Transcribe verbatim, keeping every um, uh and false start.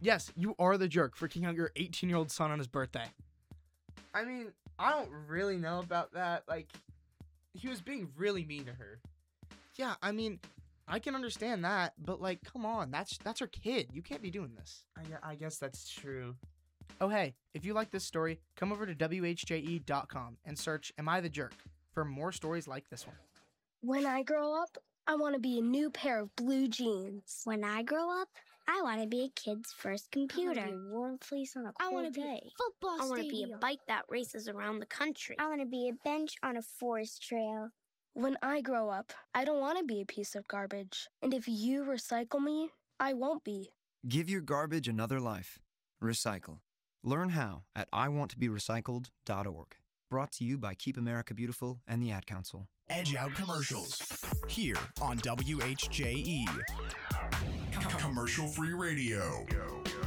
Yes, you are the jerk for kicking out your eighteen-year-old son on his birthday. I mean, I don't really know about that. Like, he was being really mean to her. Yeah, I mean, I can understand that, but like, come on, that's that's her kid. You can't be doing this. I, gue- I guess that's true. Oh, hey, if you like this story, come over to W H J E dot com and search Am I the Jerk for more stories like this one. When I grow up, I want to be a new pair of blue jeans. When I grow up, I want to be a kid's first computer. I want to be a warm fleece on a I cold want to be day. a football I want to stadium. be a bike that races around the country. I want to be a bench on a forest trail. When I grow up, I don't want to be a piece of garbage. And if you recycle me, I won't be. Give your garbage another life. Recycle. Learn how at I want to be recycled dot org. Brought to you by Keep America Beautiful and the Ad Council. Edge Out commercials here on W H J E. Commercial free radio.